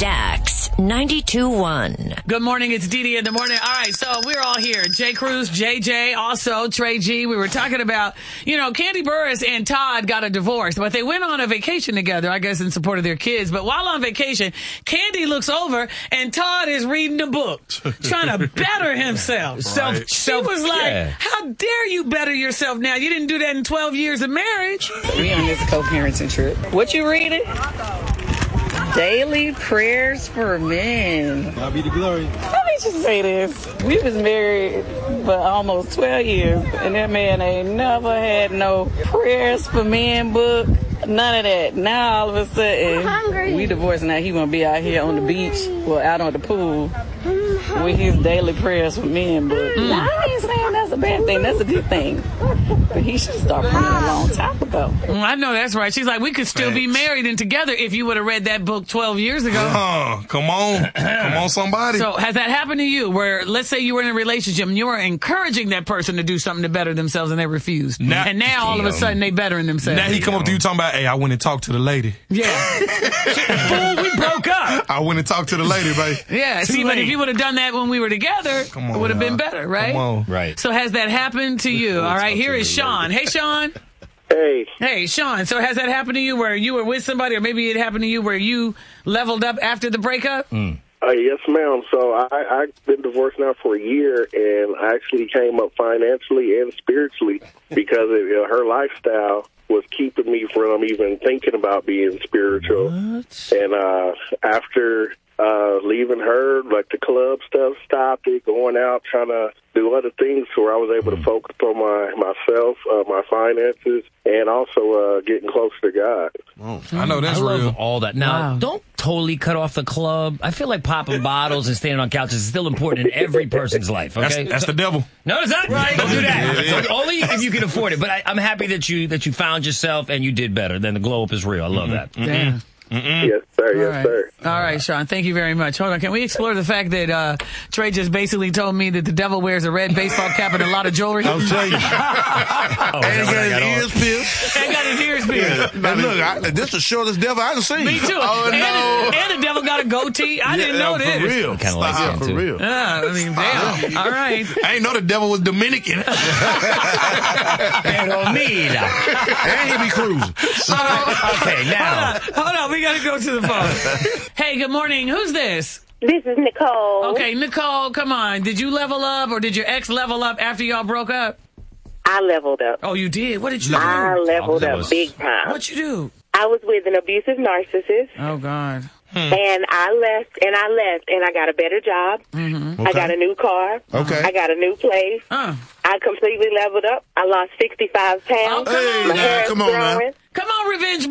Stax 92.1. Good morning. It's Dee Dee in the morning. All right. So we're all here. Jay Cruz, JJ, also Trey G. We were talking about, Kandi Burruss and Todd got a divorce, but they went on a vacation together, I guess, in support of their kids. But while on vacation, Kandi looks over and Todd is reading a book, trying to better himself. Right. She was like, how dare you better yourself now? You didn't do that in 12 years of marriage. We on this co-parenting trip. What you reading? Daily Prayers for Men. God be the glory. Let me just say this. We was married for almost 12 years, and that man ain't never had no Prayers for Men book. None of that. Now, all of a sudden, we divorced. Now he want to be out here on the beach, out on the pool, with his Daily Prayers for Men book. Now, I ain't saying that's a bad thing. That's a good thing. But he should start praying a long time ago. I know that's right. She's like, we could still be married and together if you would have read that book 12 years ago. Come on, somebody. So has that happened to you where, let's say you were in a relationship and you were encouraging that person to do something to better themselves and they refused? And now all of a sudden they bettering themselves. Now he come up to you talking about, hey, I went and talked to the lady. Yeah. Fool, we broke up. I went and talked to the lady, baby. Yeah. See, but if you would have done that when we were together, it would have been better, right? Come on. Right. So has that happened to you? All right. Here is Sean. Hey, Sean. Hey, Sean. So has that happened to you where you were with somebody, or maybe it happened to you where you leveled up after the breakup? Yes, ma'am. So I've been divorced now for a year, and I actually came up financially and spiritually because her lifestyle was keeping me from even thinking about being spiritual. What? And after leaving her, like the club stuff stopped it, going out, trying to do other things where I was able to focus on myself, my finances, and also getting closer to God. I know that's real. I love all that. Now, don't totally cut off the club. I feel like popping bottles and standing on couches is still important in every person's life, okay? That's the devil. No, it's not. Right. Don't do that. Only if you can afford it. But I'm happy that you found yourself and you did better. Then the glow up is real. I love that. Damn. Yes, sir. Yes, sir. All right, Sean. Thank you very much. Hold on. Can we explore the fact that Trey just basically told me that the devil wears a red baseball cap and a lot of jewelry? I'll tell you. And got his ears pierced. And got his ears pierced. And look, this is the shortest devil I've seen. Me too. Oh, no. And the devil got a goatee. I didn't know this. For real. Kind of like him, For too. real. I mean, damn. All right. I ain't know the devil was Dominican. Pero mira. And he be cruising. Okay, now. Hold on. We got to go to the phone. Hey, good morning. Who's this? This is Nicole. Okay, Nicole, come on. Did you level up or did your ex level up after y'all broke up? I leveled up. Oh, you did? What did you do? I leveled up big time. What'd you do? I was with an abusive narcissist. Oh, God. And I left, and I got a better job. Mm-hmm. Okay. I got a new car. Okay. I got a new place. I completely leveled up. I lost 65 pounds. Oh, My hair is come on now. growing. Come on, Revenge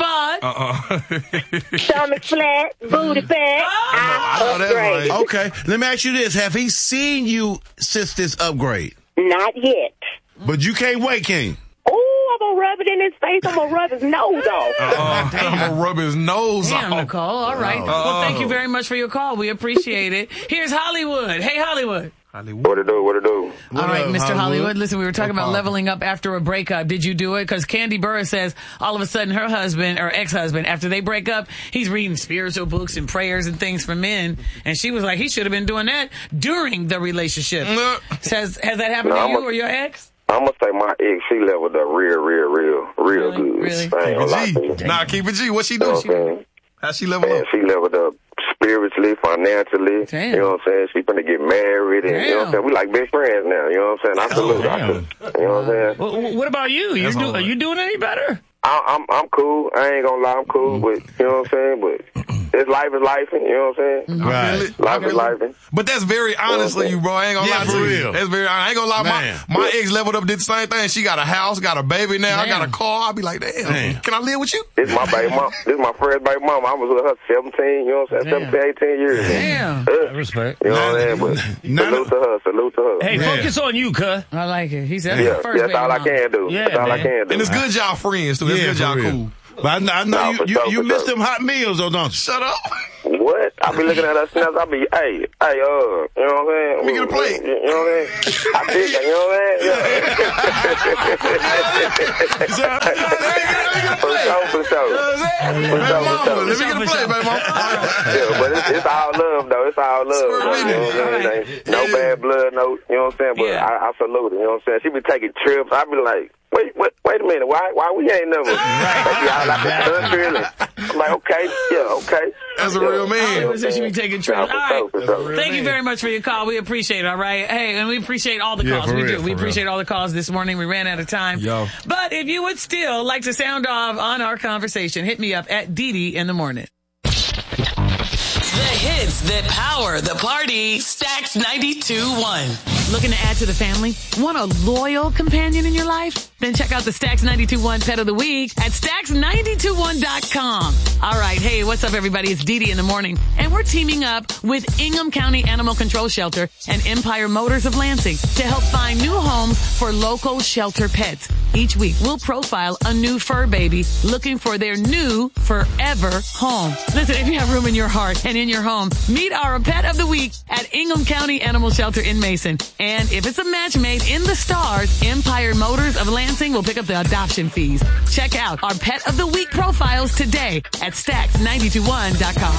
Bod. Stomach flat, booty fat. I upgrade. Okay, let me ask you this. Have he seen you since this upgrade? Not yet. But you can't wait, can you? Oh, I'm going to rub it in his face. I'm going to rub his nose off. I'm going to rub his nose Damn, off. Nicole. All right. Well, thank you very much for your call. We appreciate it. Here's Hollywood. Hey, Hollywood. What it do? All right, Mr. Hollywood. Listen, we were talking about leveling up after a breakup. Did you do it? Because Kandi Burruss says all of a sudden her husband or ex-husband, after they break up, he's reading spiritual books and prayers and things for men. And she was like, he should have been doing that during the relationship. Has that happened to you or your ex? I'm going to say my ex, she leveled up real good. Really? Keep it G. Nah, keep it G. What she do? How she level up? She leveled up spiritually, financially. Damn. You know what I'm saying? She finna get married. And, you know what I'm saying? We like best friends now. You know what I'm saying? I salute her. You know what I'm saying? What about you? Are you doing any better? I'm cool. I ain't gonna lie, I'm cool. But, you know what I'm saying? But it's life is life. You know what I'm saying? Right. Life is life. But that's very honestly, you bro. I ain't gonna lie for to you. real. That's very. I ain't gonna lie. Man. My ex leveled up, did the same thing. She got a house, got a baby now. I got a car. I'll be like, damn. Can I live with you? This is my baby mom. This is my first baby mom. I was with her 17. You know what I'm saying? 17, 18 years. Damn. Respect. You know what I'm saying? But salute to her. Hey, focus on you, cuz. I like it. He said Yeah, first that's all I can do. Yeah, That's all I man. can do. And it's good y'all friends too. It's good y'all cool. But I know for you sure. miss them hot meals, though, don't you? Shut up. What? I be looking at her snaps. I be, hey, you know what I'm saying? We get a plate. You know what I'm saying? I think, you know what I'm saying? For sure. Let me get a plate, baby mama. Yeah, but it's all love, though. It's all love. You know what I'm saying? No bad blood, no, you know what I'm saying? But I salute her, you know what I'm saying? She be taking trips. I be like, wait a minute. Why we ain't never? Like, y'all like the country? I'm like, okay. That's a real man. So she be taking trips. All right. Thank you very much for your call. We appreciate it, all right? Hey, and we appreciate all the calls. We do. We appreciate all the calls this morning. We ran out of time. Yo. But if you would still like to sound off on our conversation, hit me up at Didi in the morning. The hits that power the party. Stacks 92.1. Looking to add to the family? Want a loyal companion in your life? Then check out the Stacks 92.1 Pet of the Week at Stacks921.com. All right. Hey, what's up, everybody? It's Didi in the morning. And we're teaming up with Ingham County Animal Control Shelter and Empire Motors of Lansing to help find new homes for local shelter pets. Each week, we'll profile a new fur baby looking for their new forever home. Listen, if you have room in your heart and in your home, meet our Pet of the Week at Ingham County Animal Shelter in Mason. And if it's a match made in the stars, Empire Motors of Lansing will pick up the adoption fees. Check out our Pet of the Week profiles today at Stacks921.com.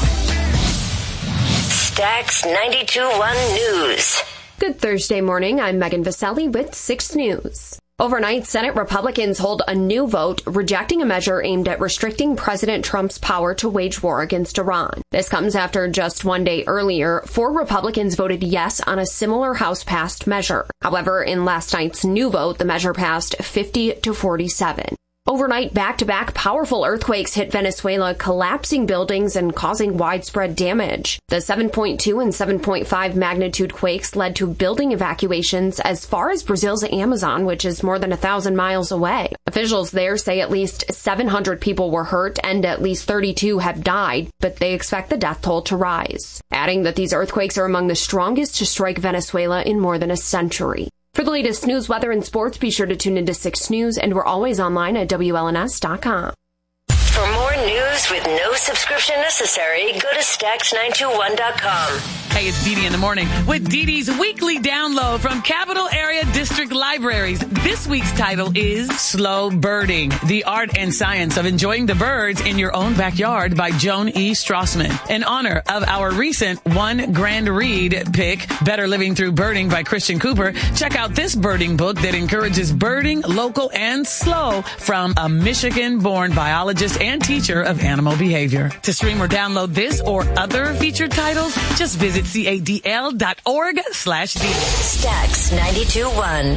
Stacks 92.1 News. Good Thursday morning. I'm Megan Vaselli with 6 News. Overnight, Senate Republicans hold a new vote rejecting a measure aimed at restricting President Trump's power to wage war against Iran. This comes after just one day earlier, 4 Republicans voted yes on a similar House-passed measure. However, in last night's new vote, the measure passed 50-47. Overnight, back-to-back powerful earthquakes hit Venezuela, collapsing buildings and causing widespread damage. The 7.2 and 7.5 magnitude quakes led to building evacuations as far as Brazil's Amazon, which is more than 1,000 miles away. Officials there say at least 700 people were hurt and at least 32 have died, but they expect the death toll to rise, adding that these earthquakes are among the strongest to strike Venezuela in more than a century. For the latest news, weather, and sports, be sure to tune into 6 News, and we're always online at WLNS.com. For more news with no subscription necessary, go to Stacks921.com. Hey, it's Didi in the morning with Didi's weekly download from Capital Area District Libraries. This week's title is Slow Birding, the art and science of enjoying the birds in your own backyard by Joan E. Strassman. In honor of our recent 1 grand read pick, Better Living Through Birding by Christian Cooper, check out this birding book that encourages birding local and slow from a Michigan-born biologist and teacher of animal behavior. To stream or download this or other featured titles, just visit cadl.org/Didi. Stacks 92.1.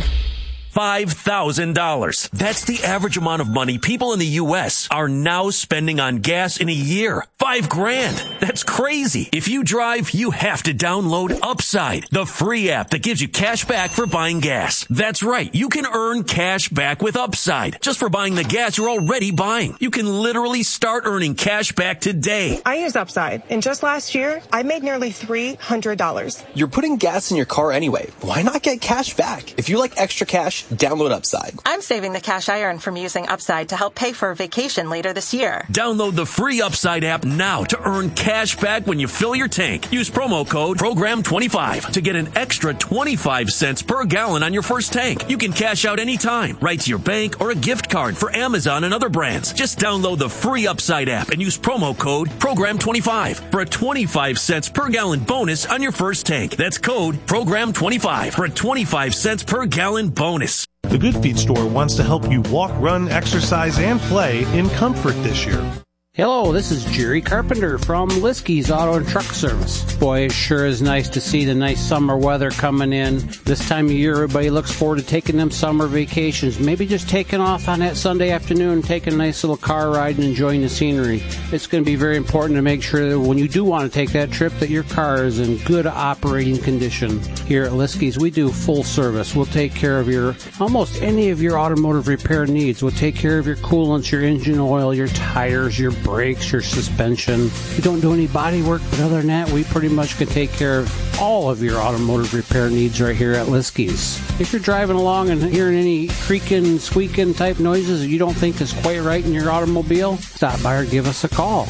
$5,000. That's the average amount of money people in the U.S. are now spending on gas in a year. $5,000. That's crazy. If you drive, you have to download Upside, the free app that gives you cash back for buying gas. That's right. You can earn cash back with Upside just for buying the gas you're already buying. You can literally start earning cash back today. I use Upside, and just last year, I made nearly $300. You're putting gas in your car anyway. Why not get cash back? If you like extra cash, download Upside. I'm saving the cash I earn from using Upside to help pay for a vacation later this year. Download the free Upside app now to earn cash back when you fill your tank. Use promo code PROGRAM25 to get an extra 25 cents per gallon on your first tank. You can cash out anytime, right to your bank or a gift card for Amazon and other brands. Just download the free Upside app and use promo code PROGRAM25 for a 25 cents per gallon bonus on your first tank. That's code PROGRAM25 for a 25 cents per gallon bonus. The Good Feet store wants to help you walk, run, exercise, and play in comfort this year. Hello, this is Jerry Carpenter from Liskey's Auto and Truck Service. Boy, it sure is nice to see the nice summer weather coming in. This time of year, everybody looks forward to taking them summer vacations. Maybe just taking off on that Sunday afternoon, taking a nice little car ride and enjoying the scenery. It's going to be very important to make sure that when you do want to take that trip, that your car is in good operating condition. Here at Liskey's, we do full service. We'll take care of almost any of your automotive repair needs. We'll take care of your coolants, your engine oil, your tires, your brakes, your suspension. We don't do any body work, but other than that, we pretty much can take care of all of your automotive repair needs right here at Liskey's. If you're driving along and hearing any creaking, squeaking type noises you don't think is quite right in your automobile, stop by or give us a call.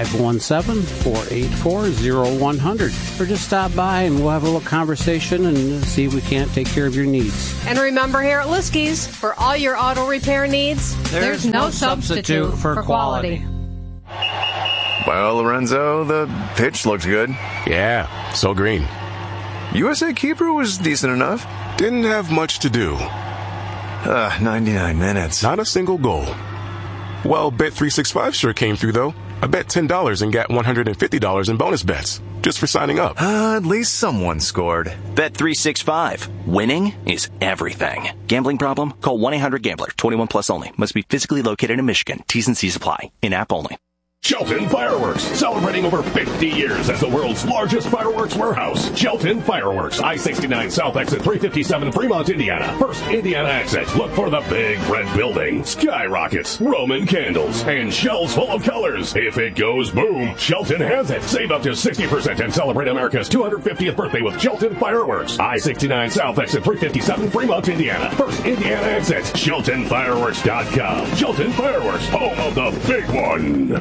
517-484-0100. Or just stop by and we'll have a little conversation and see if we can't take care of your needs. And remember, here at Liskey's, for all your auto repair needs, there's no substitute for quality. Well, Lorenzo, the pitch looked good. Yeah, so green. USA keeper was decent enough. Didn't have much to do. 99 minutes. Not a single goal. Well, Bet365 sure came through, though. I bet $10 and got $150 in bonus bets, just for signing up. At least someone scored. Bet365. Winning is everything. Gambling problem? Call 1-800-GAMBLER. 21 plus only. Must be physically located in Michigan. T's and C's apply. In-app only. Shelton Fireworks, celebrating over 50 years as the world's largest fireworks warehouse. Shelton Fireworks, I-69 South Exit 357, Fremont, Indiana. First Indiana exit. Look for the big red building, skyrockets, Roman candles, and shells full of colors. If it goes boom, Shelton has it. Save up to 60% and celebrate America's 250th birthday with Shelton Fireworks. I-69 South Exit 357, Fremont, Indiana. First Indiana exit. SheltonFireworks.com. Shelton Fireworks, home of the big one.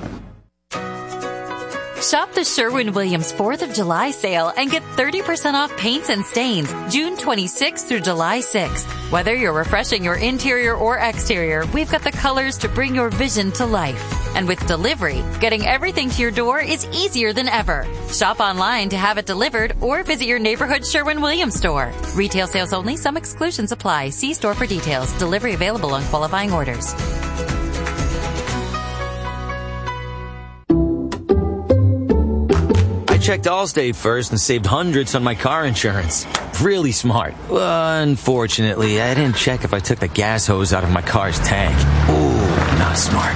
Shop the Sherwin-Williams 4th of July sale and get 30% off paints and stains June 26th through July 6th. Whether you're refreshing your interior or exterior, we've got the colors to bring your vision to life. And with delivery, getting everything to your door is easier than ever. Shop online to have it delivered or visit your neighborhood Sherwin-Williams store. Retail sales only. Some exclusions apply. See store for details. Delivery available on qualifying orders. Checked Allstate first and saved hundreds on my car insurance. Really smart. Unfortunately, I didn't check if I took the gas hose out of my car's tank. Ooh, not smart.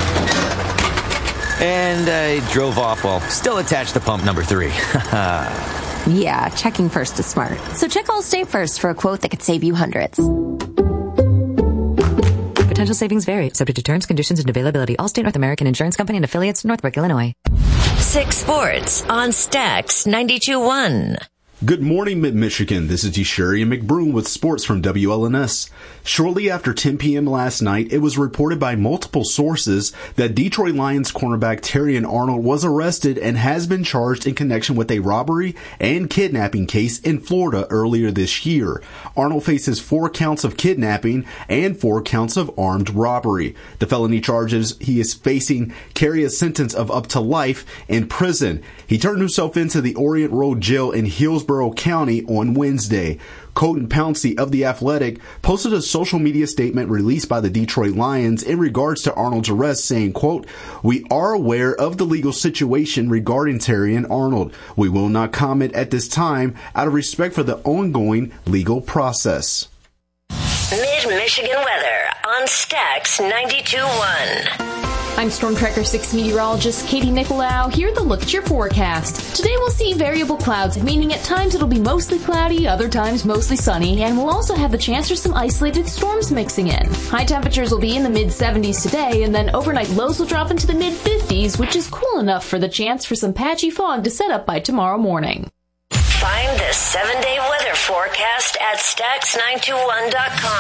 And I drove off while still attached to pump number 3. Yeah, checking first is smart. So check Allstate first for a quote that could save you hundreds. Potential savings vary, subject to terms, conditions, and availability. Allstate North American Insurance Company and affiliates, Northbrook, Illinois. 6 Sports on Stax 92.1. Good morning, Mid-Michigan. This is Desharia McBroom with sports from WLNS. Shortly after 10 p.m. last night, it was reported by multiple sources that Detroit Lions cornerback Terrion Arnold was arrested and has been charged in connection with a robbery and kidnapping case in Florida earlier this year. Arnold faces 4 counts of kidnapping and 4 counts of armed robbery. The felony charges he is facing carry a sentence of up to life in prison. He turned himself into the Orient Road Jail in Hillsborough County on Wednesday. Colton Pouncey of The Athletic posted a social media statement released by the Detroit Lions in regards to Arnold's arrest, saying, quote, "We are aware of the legal situation regarding Terrion Arnold. We will not comment at this time out of respect for the ongoing legal process." Mid-Michigan weather on Stax 92.1. I'm Storm Tracker 6 meteorologist Katie Nicolau. Here to look at your forecast. Today we'll see variable clouds, meaning at times it'll be mostly cloudy, other times mostly sunny, and we'll also have the chance for some isolated storms mixing in. High temperatures will be in the mid-70s today, and then overnight lows will drop into the mid-50s, which is cool enough for the chance for some patchy fog to set up by tomorrow morning. Find the 7-day weather forecast at Stax921.com.